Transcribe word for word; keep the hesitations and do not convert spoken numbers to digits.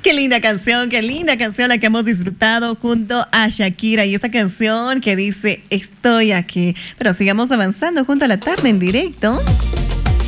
Qué linda canción, qué linda canción la que hemos disfrutado junto a Shakira. Y esta canción que dice, estoy aquí. Pero sigamos avanzando junto a la tarde en directo.